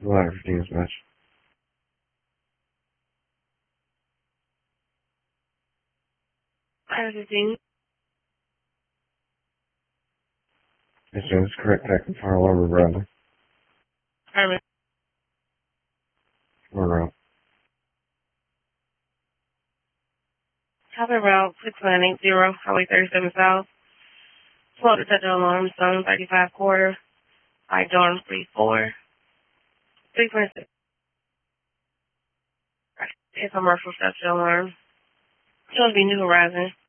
July 15th match. July 15th. Yes, sir. That's correct. I can file over, Bradley. Herman. We're out. Traffic route 6980, Highway 37 South. Slow detected alarm, zone 35 quarter. By Dawn 34. 326. It's a commercial structure alarm. Shows me New Horizon.